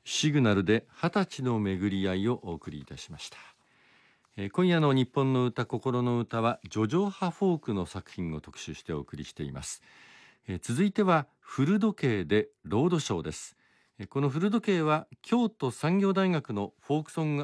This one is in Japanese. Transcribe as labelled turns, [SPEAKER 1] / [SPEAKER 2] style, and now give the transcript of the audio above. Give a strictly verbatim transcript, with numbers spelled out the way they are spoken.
[SPEAKER 1] シグナルで二十歳の巡り合いをお送りいたしました。えー、今夜の日本の歌心の歌は叙情派フォークの作品を特集してお送りしています。えー、続いては古時計でロードショーです。えー、この古時計は京都産業大学のフォークソング